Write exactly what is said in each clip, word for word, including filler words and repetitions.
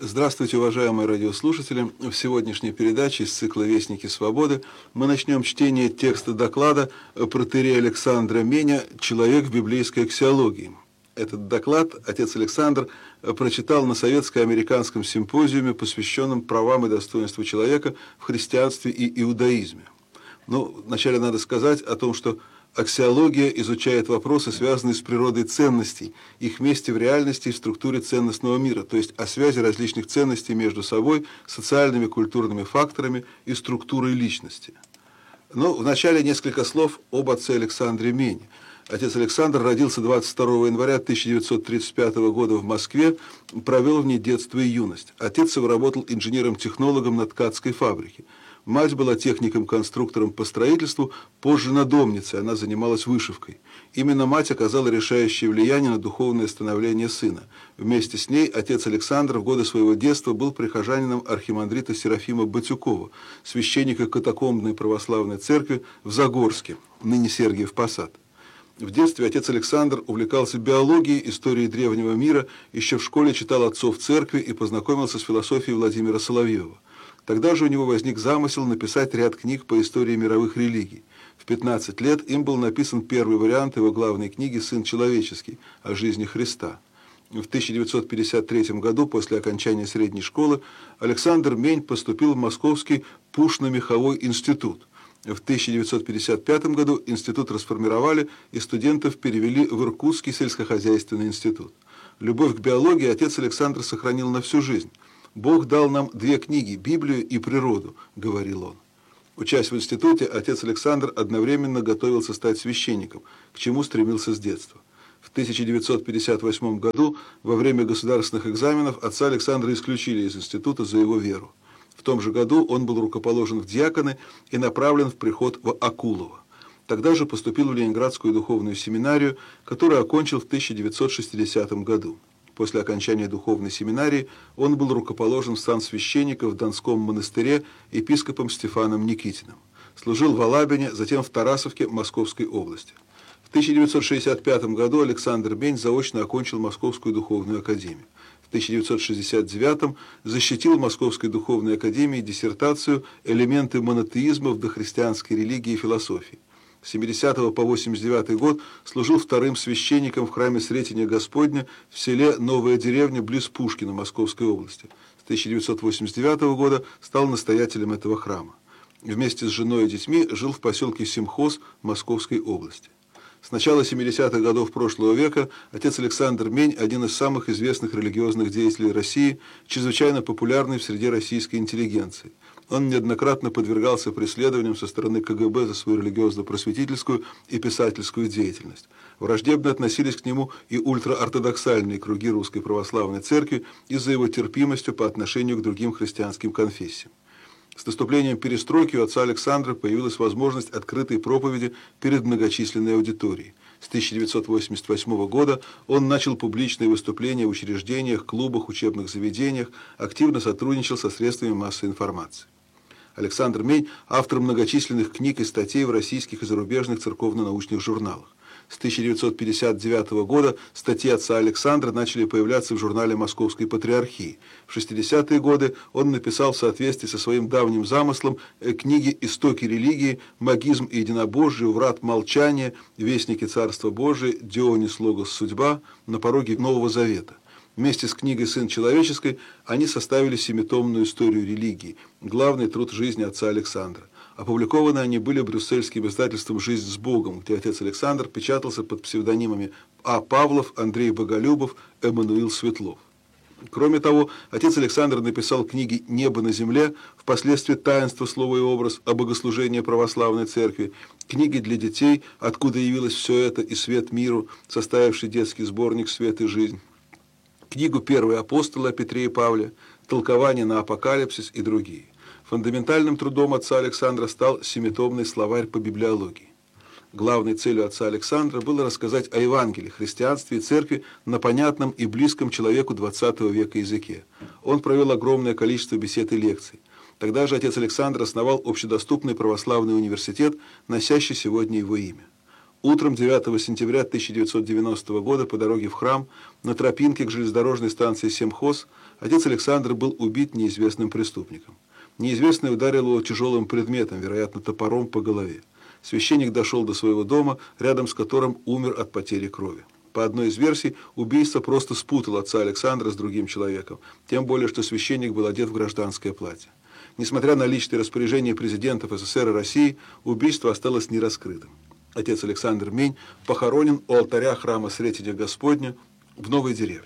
Здравствуйте, уважаемые радиослушатели! В сегодняшней передаче из цикла «Вестники свободы» мы начнем чтение текста доклада протоиерея Александра Меня «Человек в библейской аксиологии». Этот доклад отец Александр прочитал на советско-американском симпозиуме, посвященном правам и достоинству человека в христианстве и иудаизме. Ну, вначале надо сказать о том, что аксиология изучает вопросы, связанные с природой ценностей, их месте в реальности и в структуре ценностного мира, то есть о связи различных ценностей между собой, социальными, культурными факторами и структурой личности. Но вначале несколько слов об отце Александре Мене. Отец Александр родился двадцать второго января тысяча девятьсот тридцать пятого года в Москве, провел в ней детство и юность. Отец его работал инженером-технологом на ткацкой фабрике. Мать была техником-конструктором по строительству, позже надомницей, она занималась вышивкой. Именно мать оказала решающее влияние на духовное становление сына. Вместе с ней отец Александр в годы своего детства был прихожанином архимандрита Серафима Батюкова, священника катакомбной православной церкви в Загорске, ныне Сергиев Посад. В детстве отец Александр увлекался биологией, историей древнего мира, еще в школе читал отцов церкви и познакомился с философией Владимира Соловьева. Тогда же у него возник замысел написать ряд книг по истории мировых религий. В пятнадцать лет им был написан первый вариант его главной книги «Сын человеческий» о жизни Христа. В тысяча девятьсот пятьдесят третьем году, после окончания средней школы, Александр Мень поступил в Московский Пушно-меховой институт. В тысяча девятьсот пятьдесят пятом году институт расформировали и студентов перевели в Иркутский сельскохозяйственный институт. Любовь к биологии отец Александр сохранил на всю жизнь. «Бог дал нам две книги – Библию и природу», – говорил он. Учась в институте, отец Александр одновременно готовился стать священником, к чему стремился с детства. В тысяча девятьсот пятьдесят восьмом году во время государственных экзаменов отца Александра исключили из института за его веру. В том же году он был рукоположен в диаконы и направлен в приход в Акулово. Тогда же поступил в Ленинградскую духовную семинарию, которую окончил в тысяча девятьсот шестидесятом году. После окончания духовной семинарии он был рукоположен в сан священника в Донском монастыре епископом Стефаном Никитиным. Служил в Алабине, затем в Тарасовке Московской области. В тысяча девятьсот шестьдесят пятом году Александр Мень заочно окончил Московскую духовную академию. В тысяча девятьсот шестьдесят девятом защитил в Московской духовной академии диссертацию «Элементы монотеизма в дохристианской религии и философии». С семидесятого по восемьдесят девятый год служил вторым священником в храме Сретения Господня в селе Новая деревня близ Пушкина Московской области. С тысяча девятьсот восемьдесят девятого года стал настоятелем этого храма. Вместе с женой и детьми жил в поселке Симхоз Московской области. С начала семидесятых годов прошлого века отец Александр Мень – один из самых известных религиозных деятелей России, чрезвычайно популярный в среде российской интеллигенции. Он неоднократно подвергался преследованиям со стороны ка гэ бэ за свою религиозно-просветительскую и писательскую деятельность. Враждебно относились к нему и ультраортодоксальные круги Русской Православной Церкви из-за его терпимостью по отношению к другим христианским конфессиям. С наступлением перестройки у отца Александра появилась возможность открытой проповеди перед многочисленной аудиторией. С тысяча девятьсот восемьдесят восьмого года он начал публичные выступления в учреждениях, клубах, учебных заведениях, активно сотрудничал со средствами массовой информации. Александр Мень – автор многочисленных книг и статей в российских и зарубежных церковно-научных журналах. С тысяча девятьсот пятьдесят девятого года статьи отца Александра начали появляться в журнале Московской Патриархии. В шестидесятые годы он написал в соответствии со своим давним замыслом книги «Истоки религии», «Магизм и единобожие», «Врат молчания», «Вестники Царства Божия», «Дионис Логос Судьба», «На пороге Нового Завета». Вместе с книгой «Сын человеческий» они составили семитомную историю религии, главный труд жизни отца Александра. Опубликованы они были брюссельским издательством «Жизнь с Богом», где отец Александр печатался под псевдонимами А. Павлов, Андрей Боголюбов, Эммануил Светлов. Кроме того, отец Александр написал книги «Небо на земле», впоследствии «Таинство, слово и образ» о богослужении православной церкви, книги для детей «Откуда явилось все это» и «Свет миру», составивший детский сборник «Свет и жизнь», книгу «Первые апостолы» о Петре и Павле, «Толкование на апокалипсис» и другие. Фундаментальным трудом отца Александра стал семитомный словарь по библиологии. Главной целью отца Александра было рассказать о Евангелии, христианстве и церкви на понятном и близком человеку двадцатого века языке. Он провел огромное количество бесед и лекций. Тогда же отец Александр основал общедоступный православный университет, носящий сегодня его имя. Утром девятого сентября тысяча девятьсот девяностого года по дороге в храм на тропинке к железнодорожной станции Семхоз отец Александр был убит неизвестным преступником. Неизвестный ударил его тяжелым предметом, вероятно, топором по голове. Священник дошел до своего дома, рядом с которым умер от потери крови. По одной из версий, убийца просто спутал отца Александра с другим человеком, тем более, что священник был одет в гражданское платье. Несмотря на личные распоряжения президентов СССР и России, убийство осталось нераскрытым. Отец Александр Мень похоронен у алтаря храма Сретения Господня в Новой деревне.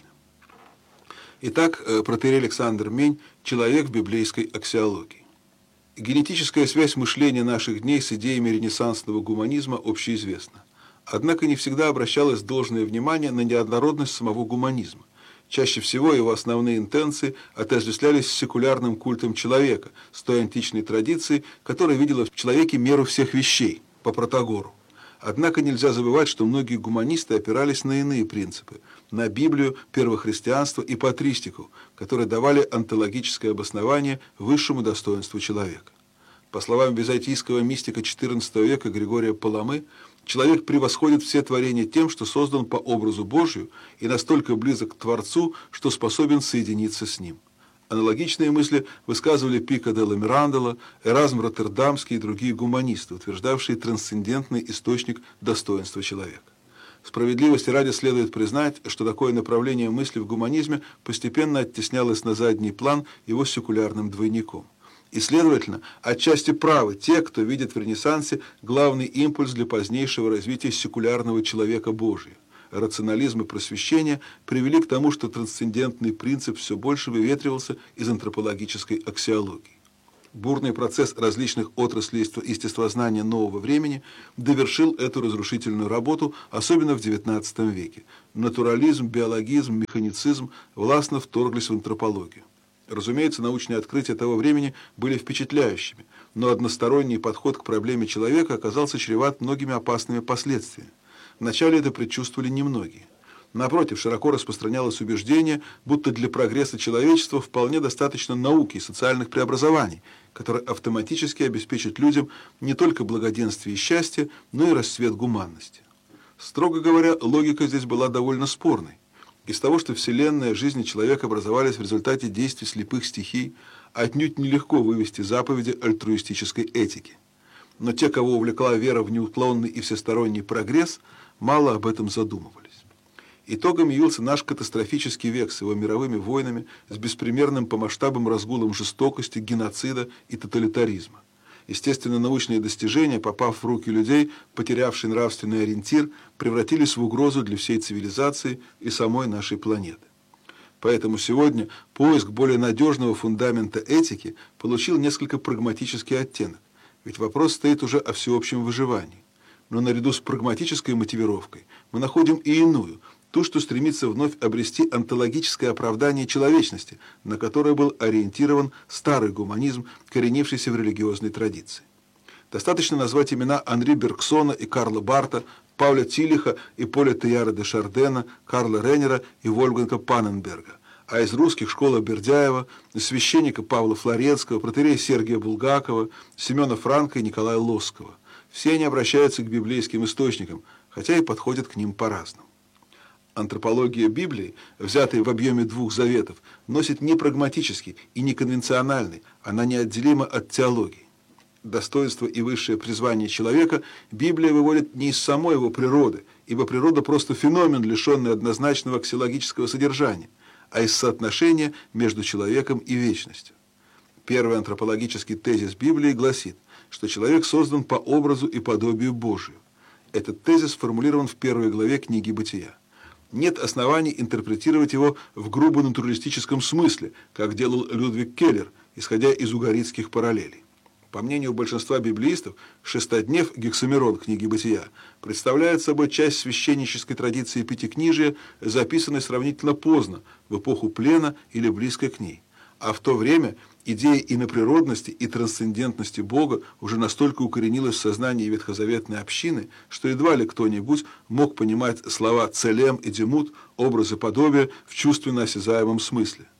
Итак, протоиерей Александр Мень – человек в библейской аксиологии. Генетическая связь мышления наших дней с идеями ренессансного гуманизма общеизвестна. Однако не всегда обращалось должное внимание на неоднородность самого гуманизма. Чаще всего его основные интенции отождествлялись с секулярным культом человека, с той античной традицией, которая видела в человеке меру всех вещей, по Протагору. Однако нельзя забывать, что многие гуманисты опирались на иные принципы, на Библию, первохристианство и патристику, которые давали онтологическое обоснование высшему достоинству человека. По словам византийского мистика четырнадцатого века Григория Паламы, человек превосходит все творения тем, что создан по образу Божию и настолько близок к Творцу, что способен соединиться с Ним. Аналогичные мысли высказывали Пико де ла Мирандола, Эразм Роттердамский и другие гуманисты, утверждавшие трансцендентный источник достоинства человека. Справедливости ради следует признать, что такое направление мысли в гуманизме постепенно оттеснялось на задний план его секулярным двойником. И, следовательно, отчасти правы те, кто видит в Ренессансе главный импульс для позднейшего развития секулярного человека Божия. Рационализм и просвещение привели к тому, что трансцендентный принцип все больше выветривался из антропологической аксиологии. Бурный процесс различных отраслей естествознания нового времени довершил эту разрушительную работу, особенно в девятнадцатом веке. Натурализм, биологизм, механицизм властно вторглись в антропологию. Разумеется, научные открытия того времени были впечатляющими, но односторонний подход к проблеме человека оказался чреват многими опасными последствиями. Вначале это предчувствовали немногие. Напротив, широко распространялось убеждение, будто для прогресса человечества вполне достаточно науки и социальных преобразований, которые автоматически обеспечат людям не только благоденствие и счастье, но и расцвет гуманности. Строго говоря, логика здесь была довольно спорной. Из того, что Вселенная, жизнь и человек образовались в результате действий слепых стихий, отнюдь нелегко вывести заповеди альтруистической этики. Но те, кого увлекла вера в неуклонный и всесторонний прогресс, мало об этом задумывались. Итогом явился наш катастрофический век с его мировыми войнами, с беспримерным по масштабам разгулом жестокости, геноцида и тоталитаризма. Естественно, научные достижения, попав в руки людей, потерявшие нравственный ориентир, превратились в угрозу для всей цивилизации и самой нашей планеты. Поэтому сегодня поиск более надежного фундамента этики получил несколько прагматический оттенок, ведь вопрос стоит уже о всеобщем выживании. Но наряду с прагматической мотивировкой мы находим и иную, ту, что стремится вновь обрести онтологическое оправдание человечности, на которое был ориентирован старый гуманизм, коренившийся в религиозной традиции. Достаточно назвать имена Анри Бергсона и Карла Барта, Пауля Тилиха и Поля Тейяра де Шардена, Карла Рейнера и Вольфганга Панненберга, а из русских школа Бердяева, священника Павла Флоренского, протоиерея Сергия Булгакова, Семена Франка и Николая Лосского. Все они обращаются к библейским источникам, хотя и подходят к ним по-разному. Антропология Библии, взятая в объеме двух заветов, носит не прагматический и не конвенциональный, она неотделима от теологии. Достоинство и высшее призвание человека Библия выводит не из самой его природы, ибо природа просто феномен, лишенный однозначного аксиологического содержания, а из соотношения между человеком и вечностью. Первый антропологический тезис Библии гласит, что человек создан по образу и подобию Божию. Этот тезис сформулирован в первой главе книги «Бытия». Нет оснований интерпретировать его в грубо натуралистическом смысле, как делал Людвиг Келлер, исходя из угорицких параллелей. По мнению большинства библеистов, шестоднев Гексамерон книги «Бытия» представляет собой часть священнической традиции Пятикнижия, записанной сравнительно поздно, в эпоху плена или близко к ней. А в то время идея иноприродности и трансцендентности Бога уже настолько укоренилась в сознании ветхозаветной общины, что едва ли кто-нибудь мог понимать слова «целем» и «демут», образы подобия в чувственно осязаемом смысле.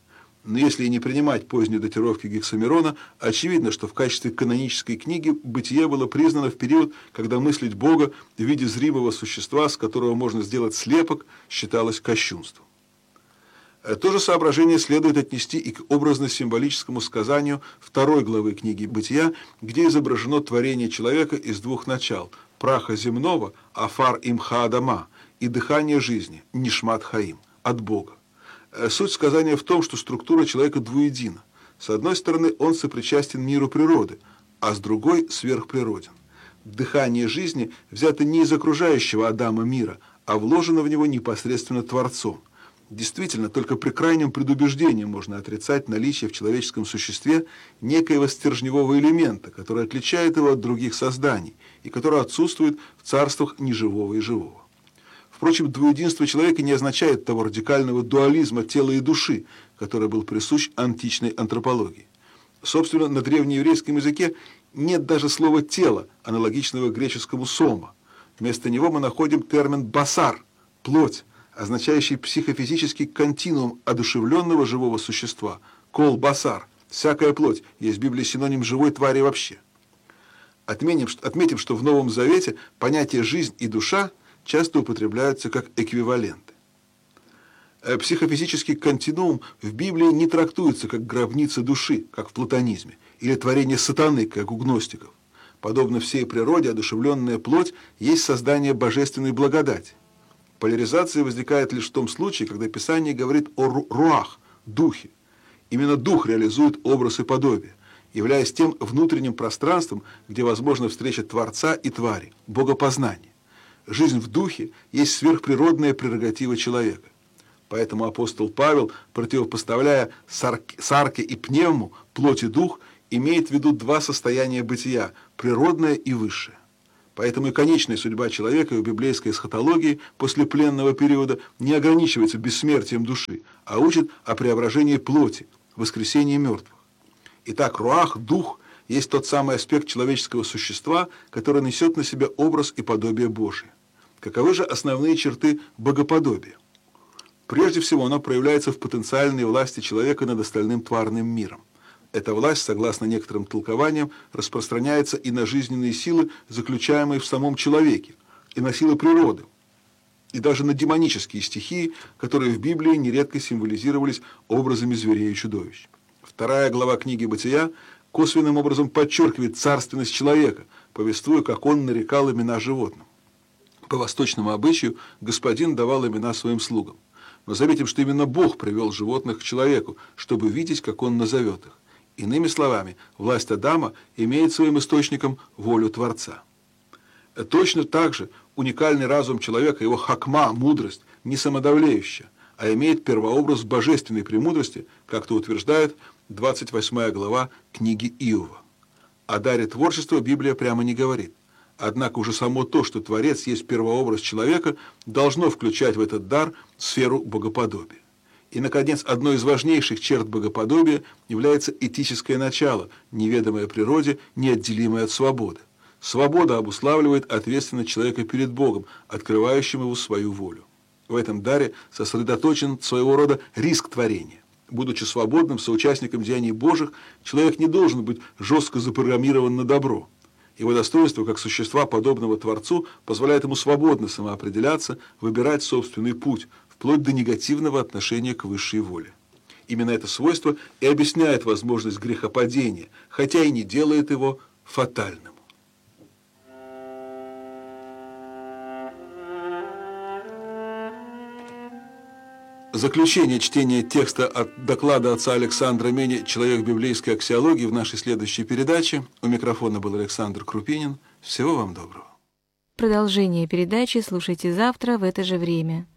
Но если и не принимать поздней датировки Гексамерона, очевидно, что в качестве канонической книги «Бытие» было признано в период, когда мыслить Бога в виде зримого существа, с которого можно сделать слепок, считалось кощунством. То же соображение следует отнести и к образно-символическому сказанию второй главы книги «Бытия», где изображено творение человека из двух начал – праха земного, афар имха адама, и дыхание жизни, нишмат хаим, от Бога. Суть сказания в том, что структура человека двуедина. С одной стороны, он сопричастен миру природы, а с другой – сверхприроден. Дыхание жизни взято не из окружающего Адама мира, а вложено в него непосредственно Творцом. Действительно, только при крайнем предубеждении можно отрицать наличие в человеческом существе некоего стержневого элемента, который отличает его от других созданий и который отсутствует в царствах неживого и живого. Впрочем, двуединство человека не означает того радикального дуализма тела и души, который был присущ античной антропологии. Собственно, на древнееврейском языке нет даже слова «тело», аналогичного греческому «сома». Вместо него мы находим термин «басар» – «плоть», означающий психофизический континуум одушевленного живого существа. «Кол басар» – «всякая плоть», есть в Библии синоним живой твари вообще. Отметим, отметим, что в Новом Завете понятия «жизнь» и «душа» часто употребляются как эквиваленты. Психофизический континуум в Библии не трактуется как гробница души, как в платонизме, или творение сатаны, как у гностиков. Подобно всей природе, одушевленная плоть есть создание божественной благодати. Поляризация возникает лишь в том случае, когда Писание говорит о руах, духе. Именно дух реализует образ и подобие, являясь тем внутренним пространством, где возможна встреча Творца и твари, богопознание. Жизнь в духе есть сверхприродная прерогатива человека. Поэтому апостол Павел, противопоставляя сарке, сарке и пневму, плоть и дух, имеет в виду два состояния бытия – природное и высшее. Поэтому и конечная судьба человека в библейской эсхатологии после пленного периода не ограничивается бессмертием души, а учит о преображении плоти, воскресении мертвых. Итак, руах, дух, есть тот самый аспект человеческого существа, который несет на себя образ и подобие Божие. Каковы же основные черты богоподобия? Прежде всего, оно проявляется в потенциальной власти человека над остальным тварным миром. Эта власть, согласно некоторым толкованиям, распространяется и на жизненные силы, заключаемые в самом человеке, и на силы природы, и даже на демонические стихии, которые в Библии нередко символизировались образами зверей и чудовищ. Вторая глава книги «Бытия» косвенным образом подчеркивает царственность человека, повествуя, как он нарекал имена животным. По восточному обычаю господин давал имена своим слугам. Но заметим, что именно Бог привел животных к человеку, чтобы видеть, как он назовет их. Иными словами, власть Адама имеет своим источником волю Творца. Точно так же уникальный разум человека, его хакма, мудрость, не самодовлеющая, а имеет первообраз божественной премудрости, как-то утверждает двадцать восьмая глава книги Иова. О даре творчества Библия прямо не говорит. Однако уже само то, что Творец есть первообраз человека, должно включать в этот дар сферу богоподобия. И, наконец, одной из важнейших черт богоподобия является этическое начало, неведомое природе, неотделимое от свободы. Свобода обуславливает ответственность человека перед Богом, открывающим его свою волю. В этом даре сосредоточен своего рода риск творения. Будучи свободным соучастником деяний Божьих, человек не должен быть жестко запрограммирован на добро. Его достоинство как существа, подобного Творцу, позволяет ему свободно самоопределяться, выбирать собственный путь, вплоть до негативного отношения к высшей воле. Именно это свойство и объясняет возможность грехопадения, хотя и не делает его фатальным. Заключение чтения текста от доклада отца Александра Мени «Человек библейской аксиологии» в нашей следующей передаче. У микрофона был Александр Крупинин. Всего вам доброго. Продолжение передачи слушайте завтра в это же время.